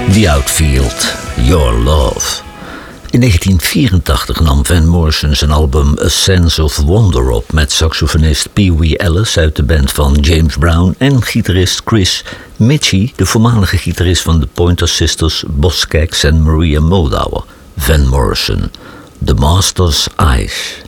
The Outfield, Your Love. In 1984 nam Van Morrison zijn album A Sense of Wonder op met saxofonist Pee Wee Ellis uit de band van James Brown en gitarist Chris Mitchie, de voormalige gitarist van de Pointer Sisters, Boz Scaggs en Maria Muldaur. Van Morrison, The Master's Eyes.